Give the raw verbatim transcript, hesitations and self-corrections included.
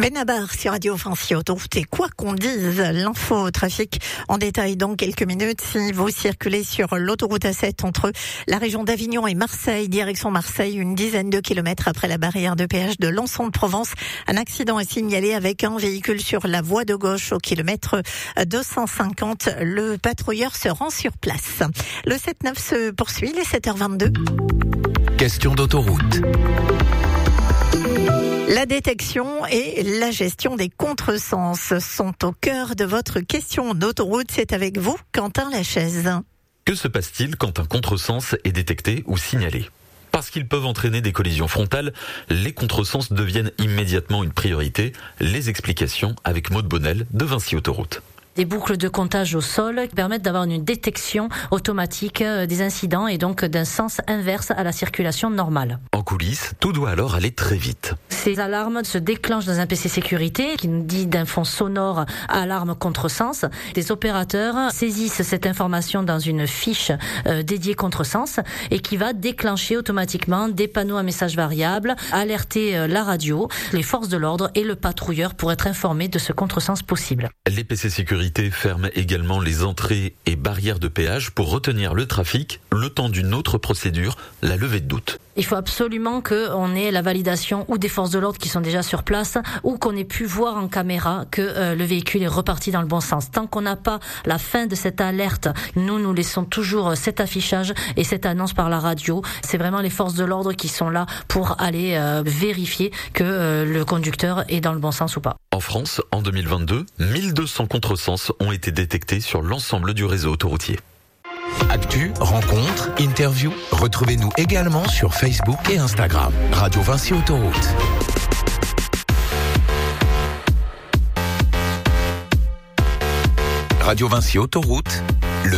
Benabar sur Radio Vinci Autoroute et quoi qu'on dise, l'info trafic en détail dans quelques minutes. Si vous circulez sur l'autoroute A sept entre la région d'Avignon et Marseille, direction Marseille, une dizaine de kilomètres après la barrière de péage de Lançon-de-Provence, un accident est signalé avec un véhicule sur la voie de gauche au kilomètre deux cent cinquante. Le patrouilleur se rend sur place. Le sept neuf se poursuit, les sept heures vingt-deux. Question d'autoroute. La détection et la gestion des contresens sont au cœur de votre question d'autoroute. C'est avec vous, Quentin Lachaise. Que se passe-t-il quand un contresens est détecté ou signalé ? Parce qu'ils peuvent entraîner des collisions frontales, les contresens deviennent immédiatement une priorité. Les explications avec Maud Bonnel de Vinci Autoroute. Des boucles de comptage au sol permettent d'avoir une détection automatique des incidents et donc d'un sens inverse à la circulation normale. En coulisses, tout doit alors aller très vite. Ces alarmes se déclenchent dans un P C sécurité qui nous dit d'un fond sonore alarme contresens. Les opérateurs saisissent cette information dans une fiche euh, dédiée contresens et qui va déclencher automatiquement des panneaux à messages variables, alerter euh, la radio, les forces de l'ordre et le patrouilleur pour être informés de ce contresens possible. Les P C sécurité ferment également les entrées et barrières de péage pour retenir le trafic le temps d'une autre procédure, la levée de doute. Il faut absolument qu'on ait la validation ou des forces de l'ordre qui sont déjà sur place ou qu'on ait pu voir en caméra que euh, le véhicule est reparti dans le bon sens. Tant qu'on n'a pas la fin de cette alerte, nous nous laissons toujours cet affichage et cette annonce par la radio. C'est vraiment les forces de l'ordre qui sont là pour aller euh, vérifier que euh, le conducteur est dans le bon sens ou pas. En France, en deux mille vingt-deux, mille deux cents contresens ont été détectés sur l'ensemble du réseau autoroutier. Actu, rencontres, interviews, retrouvez-nous également sur Facebook et Instagram. Radio Vinci Autoroute. Radio Vinci Autoroute.